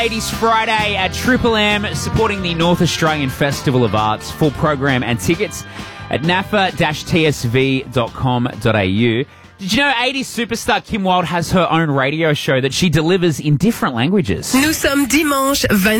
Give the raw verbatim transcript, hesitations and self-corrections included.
eighties Friday at Triple M, supporting the North Australian Festival of Arts. Full program and tickets at n a f a dash t s v dot com dot a u. Did you know eighties superstar Kim Wilde has her own radio show that she delivers in different languages? Nous sommes dimanche vingt